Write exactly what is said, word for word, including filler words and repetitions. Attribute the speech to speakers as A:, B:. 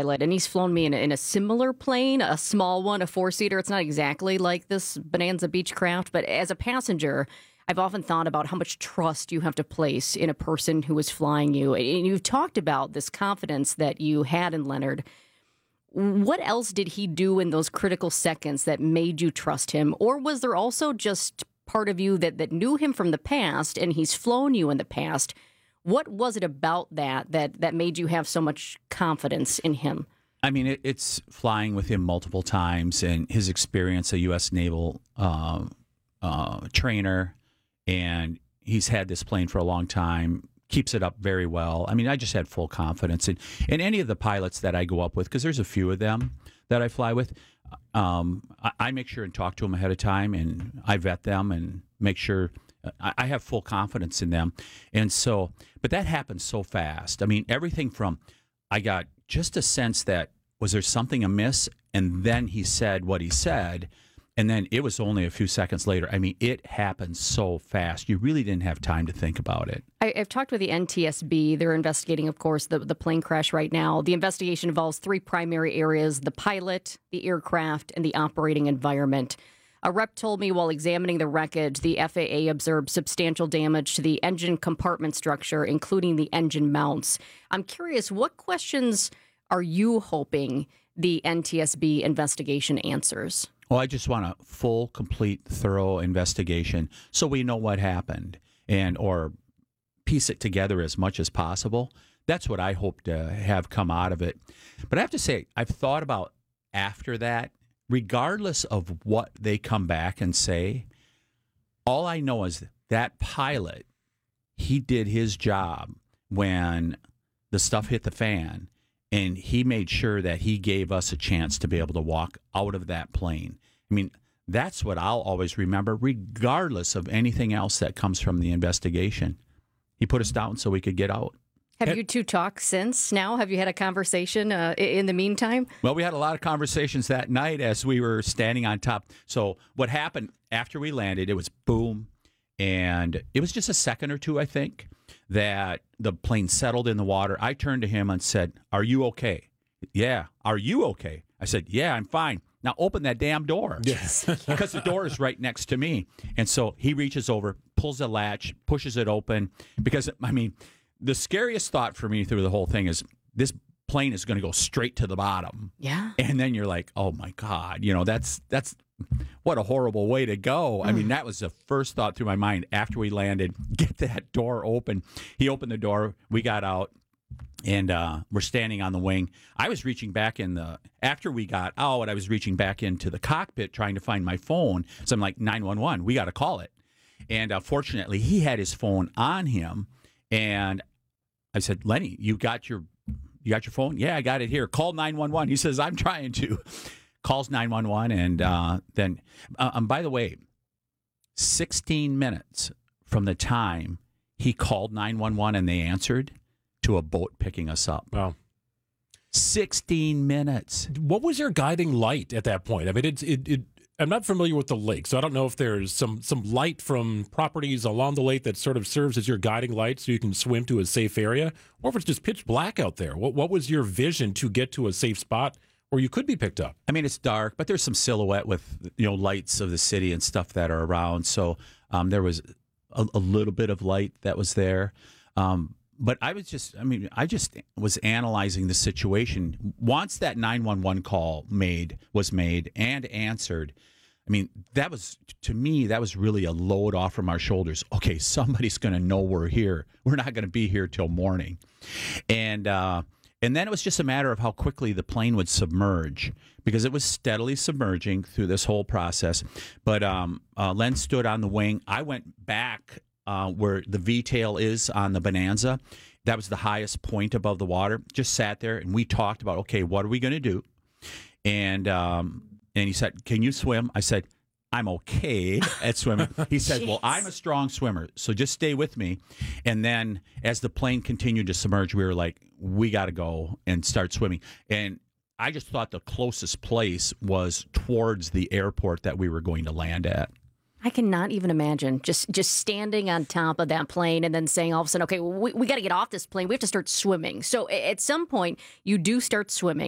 A: pilot, and he's flown me in a, in a similar plane, a small one, a four-seater. It's not exactly like this Bonanza Beechcraft, but as a passenger, I've often thought about how much trust you have to place in a person who is flying you. And you've talked about this confidence that you had in Leonard. What else did he do in those critical seconds that made you trust him? Or was there also just part of you that, that knew him from the past and he's flown you in the past? What was it about that that, that made you have so much confidence in him?
B: I mean, it, it's flying with him multiple times and his experience, a U S Naval uh, uh, trainer, and he's had this plane for a long time. Keeps it up very well. I mean, I just had full confidence in, in any of the pilots that I go up with, because there's a few of them that I fly with. Um, I, I make sure and talk to them ahead of time, and I vet them and make sure I, I have full confidence in them. And so, but that happened so fast. I mean, everything from, I got just a sense that, was there something amiss? And then he said what he said. And then it was only a few seconds later. I mean, it happened so fast. You really didn't have time to think about it.
A: I, I've talked with the N T S B. They're investigating, of course, the, the plane crash right now. The investigation involves three primary areas: the pilot, the aircraft, and the operating environment. A rep told me while examining the wreckage, the F A A observed substantial damage to the engine compartment structure, including the engine mounts. I'm curious, what questions are you hoping the N T S B investigation answers?
B: Well, I just want a full, complete, thorough investigation so we know what happened and or piece it together as much as possible. That's what I hope to have come out of it. But I have to say, I've thought about after that, regardless of what they come back and say, all I know is that pilot, he did his job when the stuff hit the fan. And he made sure that he gave us a chance to be able to walk out of that plane. I mean, that's what I'll always remember, regardless of anything else that comes from the investigation. He put us down so we could get out.
A: Have
C: And-
A: you two talked since now? Have you had a conversation uh, i- in the meantime?
B: Well, we had a lot of conversations that night as we were standing on top. So what happened after we landed, it was boom. And it was just a second or two, I think, that the plane settled in the water. I turned to him and said, "Are you okay?" "Yeah." "Are you okay?" I said, "Yeah, I'm fine." "Now open that damn door."
C: Yes.
B: Because the door is right next to me. And so he reaches over, pulls the latch, pushes it open. Because, I mean, the scariest thought for me through the whole thing is this plane is going to go straight to the bottom.
A: Yeah.
B: And then you're like, oh, my God, you know, that's that's what a horrible way to go. I mean, that was the first thought through my mind after we landed. Get that door open. He opened the door. We got out. And uh, we're standing on the wing. I was reaching back in the, after we got out, I was reaching back into the cockpit trying to find my phone. So I'm like, nine one one, we got to call it. And uh, fortunately, he had his phone on him. And I said, "Lenny, you got your you got your phone?" "Yeah, I got it here." "Call nine one one. He says, "I'm trying to." Calls nine one one. And uh, then, uh, um, by the way, sixteen minutes from the time he called nine one one and they answered, to a boat picking us up.
C: Wow.
B: sixteen minutes.
C: What was your guiding light at that point? I mean, it's it, it. I'm not familiar with the lake, so I don't know if there's some some light from properties along the lake that sort of serves as your guiding light so you can swim to a safe area, or if it's just pitch black out there. What what was your vision to get to a safe spot where you could be picked up?
B: I mean, it's dark, but there's some silhouette with, you know, lights of the city and stuff that are around. So um, there was a, a little bit of light that was there. Um, But I was just, I mean, I just was analyzing the situation. Once that nine one one call made was made and answered, I mean, that was, to me, that was really a load off from our shoulders. Okay, somebody's going to know we're here. We're not going to be here till morning. And uh, and then it was just a matter of how quickly the plane would submerge, because it was steadily submerging through this whole process. But um, uh, Len stood on the wing. I went back Uh, where the V-tail is on the Bonanza. That was the highest point above the water. Just sat there, and we talked about, okay, what are we going to do? And um, and he said, "Can you swim?" I said, "I'm okay at swimming." He said, "Well, I'm a strong swimmer, so just stay with me." And then as the plane continued to submerge, we were like, we got to go and start swimming. And I just thought the closest place was towards the airport that we were going to land at.
A: I cannot even imagine just just standing on top of that plane and then saying all of a sudden, okay, we, we got to get off this plane. We have to start swimming. So a- at some point, you do start swimming.